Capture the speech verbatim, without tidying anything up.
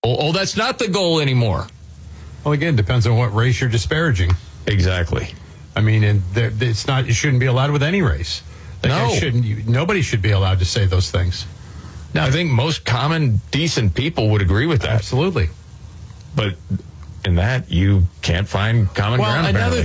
Oh, oh, that's not the goal anymore. Well, again, depends on what race you're disparaging. Exactly. I mean, and there, it's not. It shouldn't be allowed with any race. Like, No. it shouldn't. You, nobody should be allowed to say those things. Now, I think most common, decent people would agree with that. Absolutely. But in that, you can't find common Well, ground, another apparently.